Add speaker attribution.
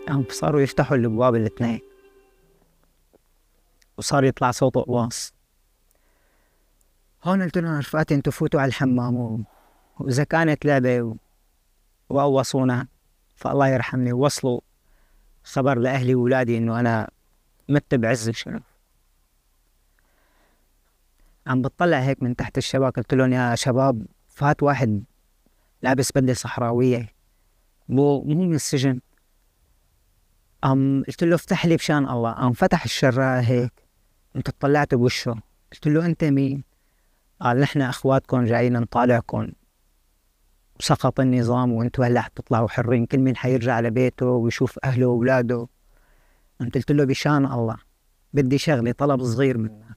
Speaker 1: هم صاروا يفتحوا الابواب الاثنين، وصار يطلع صوت قواص. هون قلت لهم رفقاتي انتوا فوتوا على الحمام، واذا كانت لعبة وقوصونا فالله يرحمني، ووصلوا خبر لأهلي وولادي إنه أنا مت بعز الشرف. عم بتطلع هيك من تحت الشباك، قلت لهم يا شباب فات واحد لابس بدلة صحراوية مو من السجن. قلت له افتح لي بشان الله. فتح الشراء هيك، انت طلعت بوشه. قلت له انت مين؟ قال نحن اخواتكم جايين نطالعكم، سقط النظام وانتوا هلا حتطلعوا حرين، كل مين حيرجع على بيته ويشوف اهله واولاده. قلت له بشان الله بدي شغلي طلب صغير منك،